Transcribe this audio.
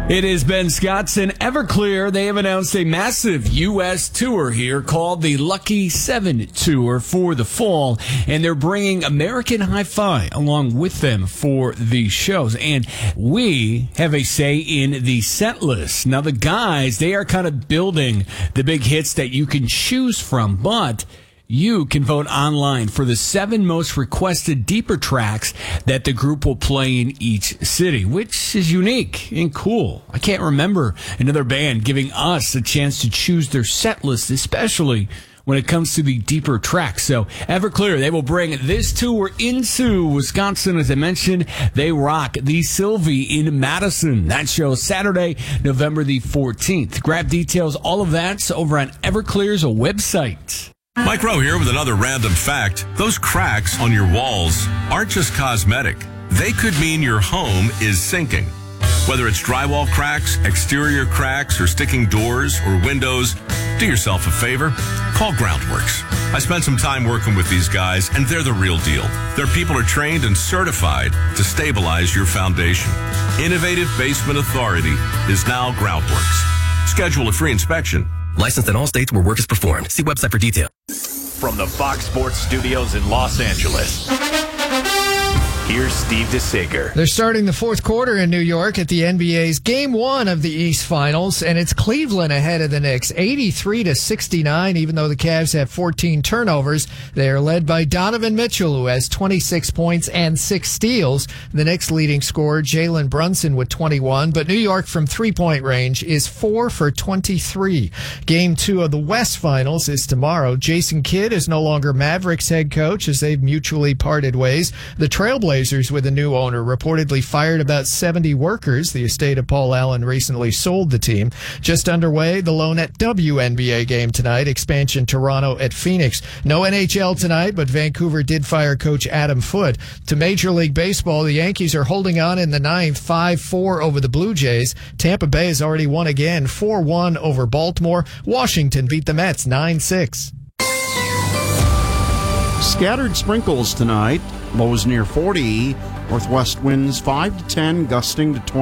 It is Ben Scottson. Everclear, they have announced a massive U.S. tour here called the Lucky 7 Tour for the fall, and they're bringing American Hi-Fi along with them for the shows. And we have a say in the set list. Now, the guys, they are kind of building the big hits that you can choose from, but you can vote online for the 7 most requested deeper tracks that the group will play in each city, which is unique and cool. I can't remember another band giving us a chance to choose their set list, especially when it comes to the deeper tracks. So Everclear, they will bring this tour into Wisconsin. As I mentioned, they rock the Sylvie in Madison. That show Saturday, November the 14th. Grab details, all of that's over on Everclear's website. Mike Rowe here with another random fact. Those cracks on your walls aren't just cosmetic. They could mean your home is sinking. Whether it's drywall cracks, exterior cracks, or sticking doors or windows, do yourself a favor. Call Groundworks. I spent some time working with these guys, and they're the real deal. Their people are trained and certified to stabilize your foundation. Innovative Basement Authority is now Groundworks. Schedule a free inspection. Licensed in all states where work is performed. See website for detail. From the Fox Sports Studios in Los Angeles, here's Steve DeSager. They're starting the fourth quarter in New York at the NBA's Game 1 of the East Finals, and it's Cleveland ahead of the Knicks, 83-69, even though the Cavs have 14 turnovers. They are led by Donovan Mitchell, who has 26 points and 6 steals. The Knicks' leading scorer, Jalen Brunson, with 21, but New York from three-point range is 4 for 23. Game 2 of the West Finals is tomorrow. Jason Kidd is no longer Mavericks head coach as they've mutually parted ways. The Trailblazers, with a new owner, reportedly fired about 70 workers. The estate of Paul Allen recently sold the team. Just underway, the Lone at WNBA game tonight. Expansion Toronto at Phoenix. No NHL tonight, but Vancouver did fire coach Adam Foote. To Major League Baseball, the Yankees are holding on in the ninth, 5-4 over the Blue Jays. Tampa Bay has already won again, 4-1 over Baltimore. Washington beat the Mets 9-6. Scattered sprinkles tonight. Lows near 40. Northwest winds 5 to 10, gusting to 20.